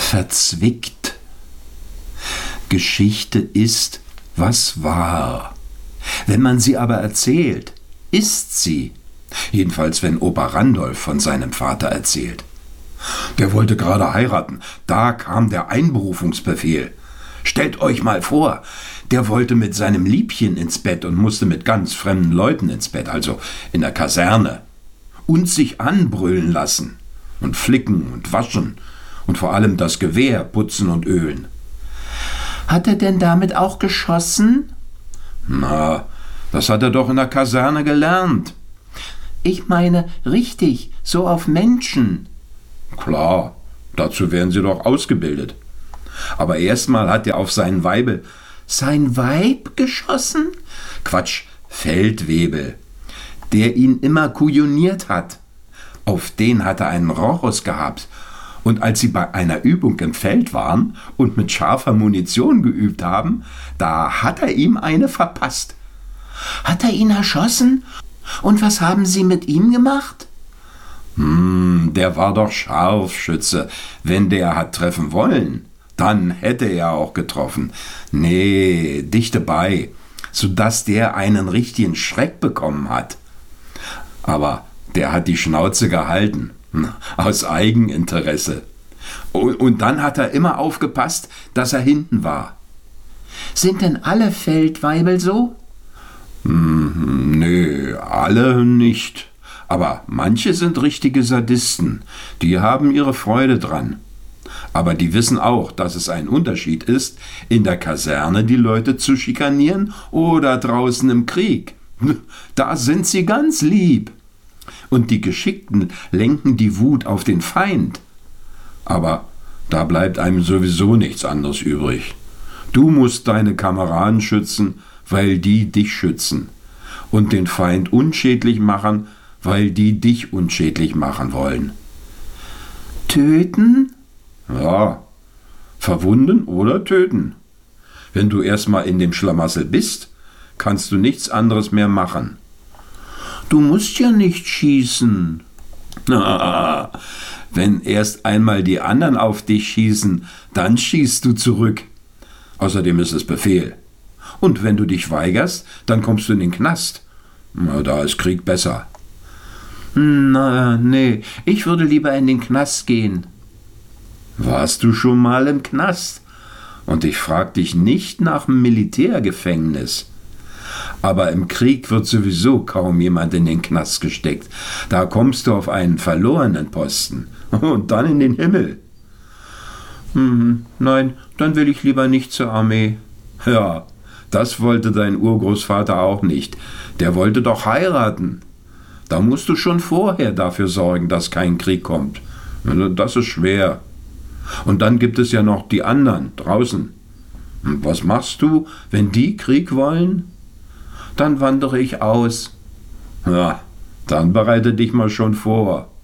verzwickt. Geschichte ist, was war. Wenn man sie aber erzählt, ist sie. Jedenfalls, wenn Opa Randolph von seinem Vater erzählt. Der wollte gerade heiraten, da kam der Einberufungsbefehl. Stellt euch mal vor, der wollte mit seinem Liebchen ins Bett und musste mit ganz fremden Leuten ins Bett, also in der Kaserne. Und sich anbrüllen lassen und flicken und waschen und vor allem das Gewehr putzen und ölen. Hat er denn damit auch geschossen? Na, das hat er doch in der Kaserne gelernt. Ich meine, richtig, so auf Menschen. Klar, dazu werden sie doch ausgebildet. Aber erstmal hat er auf sein Weibel. Sein Weib geschossen? Quatsch, Feldwebel, der ihn immer kujoniert hat. Auf den hat er einen Rochus gehabt. Und als sie bei einer Übung im Feld waren und mit scharfer Munition geübt haben, da hat er ihm eine verpasst. Hat er ihn erschossen? Und was haben Sie mit ihm gemacht? Der war doch Scharfschütze. Wenn der hat treffen wollen, dann hätte er auch getroffen. Nee, dichte bei, sodass der einen richtigen Schreck bekommen hat. Aber der hat die Schnauze gehalten, aus Eigeninteresse. Und dann hat er immer aufgepasst, dass er hinten war. Sind denn alle Feldweibel so? Nö, alle nicht. Aber manche sind richtige Sadisten, die haben ihre Freude dran. Aber die wissen auch, dass es ein Unterschied ist, in der Kaserne die Leute zu schikanieren oder draußen im Krieg. Da sind sie ganz lieb. Und die Geschickten lenken die Wut auf den Feind. Aber da bleibt einem sowieso nichts anderes übrig. Du musst deine Kameraden schützen, weil die dich schützen. Und den Feind unschädlich machen, weil die dich unschädlich machen wollen. Töten? Ja, verwunden oder töten. Wenn du erstmal in dem Schlamassel bist, kannst du nichts anderes mehr machen. Du musst ja nicht schießen. Wenn erst einmal die anderen auf dich schießen, dann schießt du zurück. Außerdem ist es Befehl. Und wenn du dich weigerst, dann kommst du in den Knast. Na, da ist Krieg besser. Na, nee, ich würde lieber in den Knast gehen. Warst du schon mal im Knast? Und ich frag dich nicht nach dem Militärgefängnis. Aber im Krieg wird sowieso kaum jemand in den Knast gesteckt. Da kommst du auf einen verlorenen Posten. Und dann in den Himmel. Nein, dann will ich lieber nicht zur Armee. Ja, das wollte dein Urgroßvater auch nicht. Der wollte doch heiraten. Da musst du schon vorher dafür sorgen, dass kein Krieg kommt. Das ist schwer. Und dann gibt es ja noch die anderen draußen. Und was machst du, wenn die Krieg wollen? Dann wandere ich aus. Ja, dann bereite dich mal schon vor.